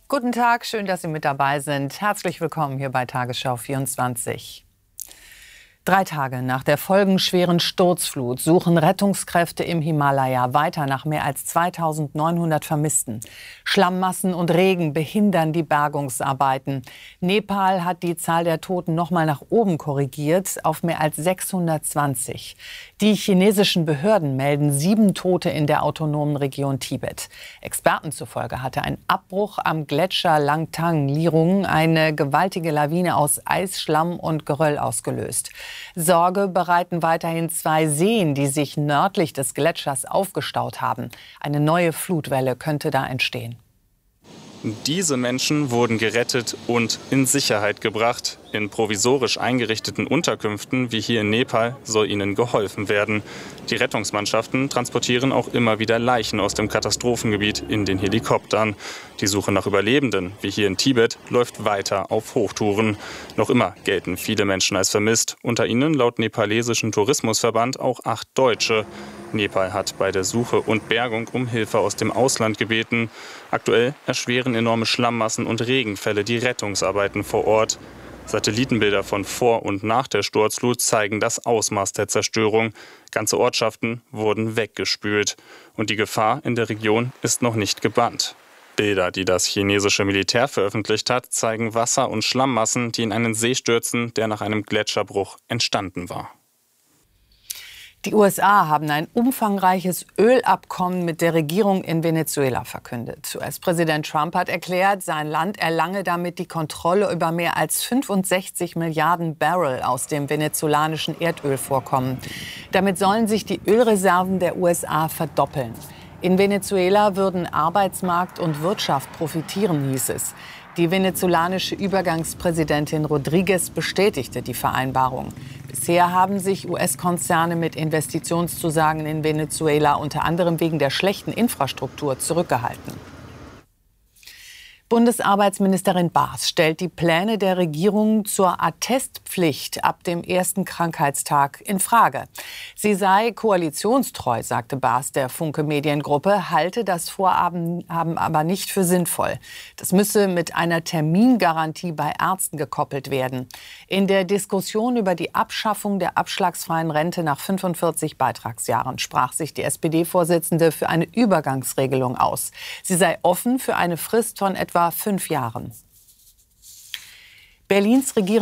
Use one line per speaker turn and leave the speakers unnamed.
Guten Tag, schön, dass Sie mit dabei sind. Herzlich willkommen hier bei Tagesschau 24. 3 Tage nach der folgenschweren Sturzflut suchen Rettungskräfte im Himalaya weiter nach mehr als 2.900 Vermissten. Schlammmassen und Regen behindern die Bergungsarbeiten. Nepal hat die Zahl der Toten noch mal nach oben korrigiert auf mehr als 620. Die chinesischen Behörden melden 7 Tote in der autonomen Region Tibet. Experten zufolge hatte ein Abbruch am Gletscher Langtang Lirung eine gewaltige Lawine aus Eis, Schlamm und Geröll ausgelöst. Sorge bereiten weiterhin 2 Seen, die sich nördlich des Gletschers aufgestaut haben. Eine neue Flutwelle könnte da entstehen.
Diese Menschen wurden gerettet und in Sicherheit gebracht. In provisorisch eingerichteten Unterkünften wie hier in Nepal soll ihnen geholfen werden. Die Rettungsmannschaften transportieren auch immer wieder Leichen aus dem Katastrophengebiet in den Helikoptern. Die Suche nach Überlebenden, wie hier in Tibet, läuft weiter auf Hochtouren. Noch immer gelten viele Menschen als vermisst. Unter ihnen laut nepalesischen Tourismusverband auch 8 Deutsche. Nepal hat bei der Suche und Bergung um Hilfe aus dem Ausland gebeten. Aktuell erschweren enorme Schlammmassen und Regenfälle die Rettungsarbeiten vor Ort. Satellitenbilder von vor und nach der Sturzflut zeigen das Ausmaß der Zerstörung. Ganze Ortschaften wurden weggespült. Und die Gefahr in der Region ist noch nicht gebannt. Bilder, die das chinesische Militär veröffentlicht hat, zeigen Wasser- und Schlammmassen, die in einen See stürzen, der nach einem Gletscherbruch entstanden war.
Die USA haben ein umfangreiches Ölabkommen mit der Regierung in Venezuela verkündet. US-Präsident Trump hat erklärt, sein Land erlange damit die Kontrolle über mehr als 65 Milliarden Barrel aus dem venezolanischen Erdölvorkommen. Damit sollen sich die Ölreserven der USA verdoppeln. In Venezuela würden Arbeitsmarkt und Wirtschaft profitieren, hieß es. Die venezolanische Übergangspräsidentin Rodriguez bestätigte die Vereinbarung. Bisher haben sich US-Konzerne mit Investitionszusagen in Venezuela unter anderem wegen der schlechten Infrastruktur zurückgehalten. Bundesarbeitsministerin Baas stellt die Pläne der Regierung zur Attestpflicht ab dem ersten Krankheitstag in Frage. Sie sei koalitionstreu, sagte Baas der Funke Mediengruppe, halte das Vorhaben aber nicht für sinnvoll. Das müsse mit einer Termingarantie bei Ärzten gekoppelt werden. In der Diskussion über die Abschaffung der abschlagsfreien Rente nach 45 Beitragsjahren sprach sich die SPD-Vorsitzende für eine Übergangsregelung aus. Sie sei offen für eine Frist von etwa 5 Jahren. Berlins Regierung